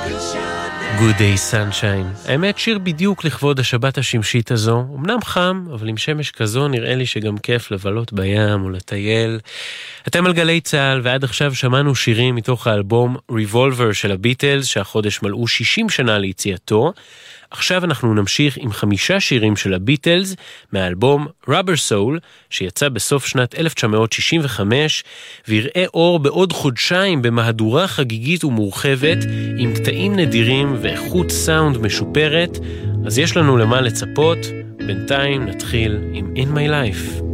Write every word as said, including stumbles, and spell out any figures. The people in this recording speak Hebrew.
Good Day Sunshine. האמת, שיר בדיוק לכבוד השבת השמשית הזו. אמנם חם, אבל עם שמש כזו נראה לי שגם כיף לבלות בים או לטייל. אתם על גלי צהל, ועד עכשיו שמענו שירים מתוך האלבום Revolver של הביטלס, שהחודש מלאו שישים שנה ליציאתו. עכשיו אנחנו נמשיך עם חמישה שירים של הביטלס מהאלבום Rubber Soul, שיצא בסוף שנת אלף תשע מאות שישים וחמש, ויראה אור בעוד חודשיים במהדורה חגיגית ומורחבת, עם קטעים נדירים ואיכות סאונד משופרת. אז יש לנו למה לצפות. בינתיים נתחיל עם In My Life.